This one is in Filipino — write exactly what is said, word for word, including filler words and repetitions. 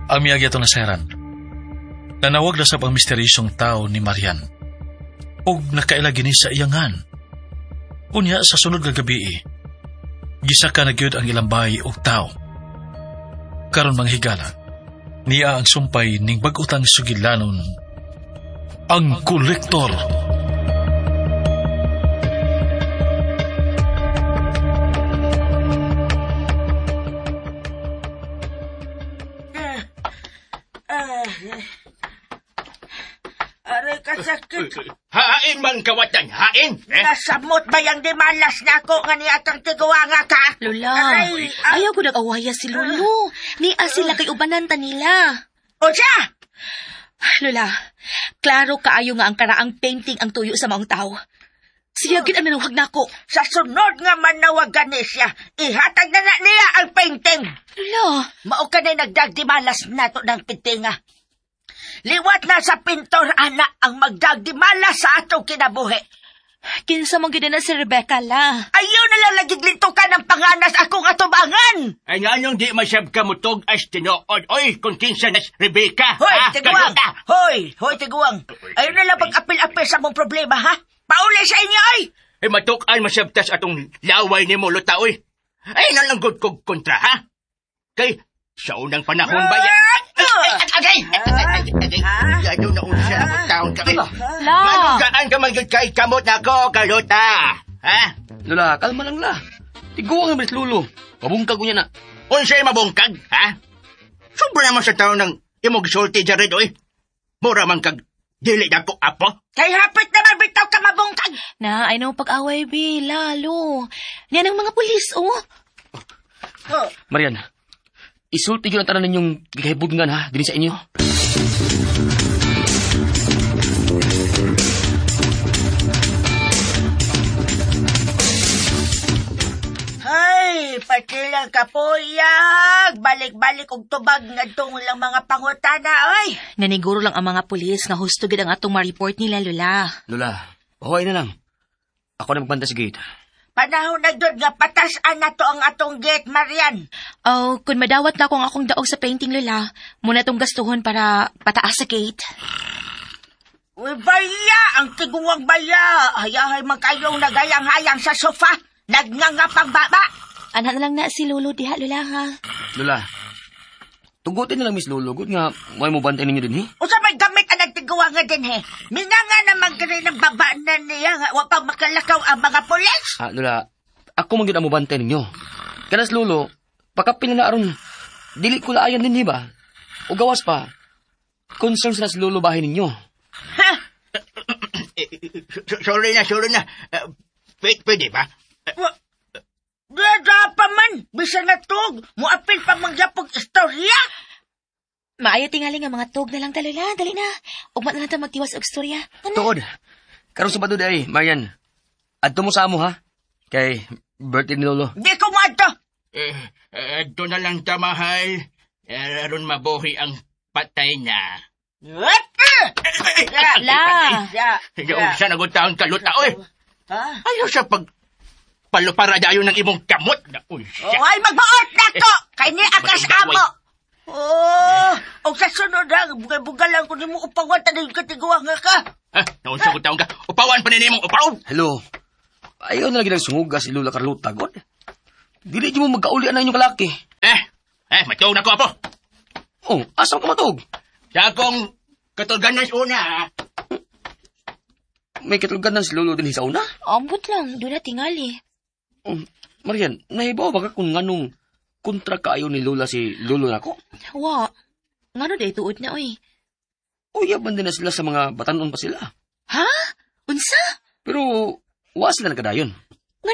Ang miyagi ato na seran. Nanawag na sa pangmisteryosong tao ni Marian. Og nakailagi ni sa iyangan. Unya sa sunod nga gabi, gisaka na gyud ang ilang bahay og tao. Karon mga higala, niya ang sumpay ning bag-utang sugilanon, ang kolektor. Aray ka sakit. Hain man kawatan, hain. Eh? Nasamot ba yung dimalas na ako nga ni atang tiguanga ka? Lola, Aray, ah. ayaw ko nag-awaya si Lolo. Ni sila kay ubanan ta nila. O siya? Lola, klaro kaayo nga ang karaang painting ang tuyo sa maong tao. Siya gid ang manawag nako. Sa sunod nga manawagan ni siya, ihatag na na niya ang painting. Lola, Mao ka na nagdagdimalas na to ng pitinga. Liwat na sa pintor, ana, ang magdagdimalas sa atong kinabuhi. kinsa man gid na si Rebecca la. Ayaw na lang lagiglinto ka ng panganas akong atubangan. Ay nga nung di masyab ka mutog as tinood. Oy, kung kinsa na Rebecca. Hoy, ha? tiguang! Kaluta. Hoy, hoy, tiguang! Ayaw na lang pag-apil-apil sa mong problema, ha? Pauli sa inyo, ay! Ay matukan masyabtas atong laway ni mo, luta, oy. Ay nalanggod kog kontra, ha? Kay, sa unang panahon ba yan? Agay! Agay! Gado na unsa na kong taon kami. La. Manugaan ka magyod kay kamot na ko, kaluta. Ha? Lola, kalma lang la. Tiguang ang Miss Lulu. Pabungkag ko niya na. Unsa'y mabungkag, ha? Sobra naman sa taon ng imog sulti jared, oy. Mura man kag dili na ko apo. Kay hapit naman bitaw ka mabungkag! Na, ay no pag-away, bi, lalo. Yan ang mga pulis, oh. Oh, Marian, isulti yun ang tanan ninyong gigahibudngan ha, din sa inyo. ay, pati lang kapuyag. Balik-balik og tubag nga itong lang mga pangutana, oy. Naniguro lang ang mga pulis nga husto gid ang atong ma-report nila, Lola. Lola, okay na lang. Ako na magbanda sa gate. Panahon na doon nga patasan na to ang atong gate, Marian. Oh, kung madawat na akong akong daog sa painting, Lola, muna tong gastuhon para pataas sa gate. Uy, baya! Ang tiguang baya! Hayahay man kayong nagayang-hayang sa sofa. Nagnangapang baba. Anak na lang na si Lolo diha, Lola, ha? Lola, tugutin na lang Miss Lulu. Good nga, may mo bantay ninyo din, eh? Usa may gamit ang nagtiguang nga din, he. Minanga naman gano'n ng baba na niya nga wapang makalakaw ang mga pulis. Ah, Lola, ako man yun ang mo bantay ninyo. Kanas Lulu, pakapil na aron, dili ko laayan din, di ba? O gawas pa, concern sa Lulu bahay ninyo. Ha? Sorry na, sorry na. Uh, pwede, pwede ba? Wa- Dada pa man. Bisa na tug. Muapil pa mangyapog istorya. Maayo tingali nga mga tug na lang ta, Lola. Dali na. Ugmat na lang ta magtiwas og storya. Ano? Tuod, karong sa badod ay, Marian, adto mo sa amo ha? Kay birthday ni Lolo. Di ko mo ato. Eh, eh, doon na lang ta, mahal. Eh, aron mabuhi ang patay na. What? La. Ya. Hingga sa nagutaon ka, luta, oy. Ha? Ayaw sa pag palupara dayo ng imong kamot. Uy, Oh, siya. ay magbaot na to. Kay ni akas Magdaway. amo. Oh, o sa sunod ha, bugal-bugal lang ko ni mo upawan tanig katiguang nga ka. Ha? Naunsa ko taong ka. Upawan pa ni imong upaw. Hello, ayaw na lagi ng sunguga si Lola Carlota, God. Dili di mo magkaulian na inyong kalaki. Eh, eh, matyaw na ko, apo. Oh, asam ka matog? Sa akong katulganan sa una, ha? May katulgan ng si Lolo din sa una? Ambot lang. Doon na tingali. Oh, Marian, nahibaw ba ka kung nganong kontra kaayo ni Lola si Lolo nako? Wa. Nga no day tuod na, oy. O yaban din na sila sa mga batanon pa sila. Ha? Unsa? Pero, wa sila nagkadayon.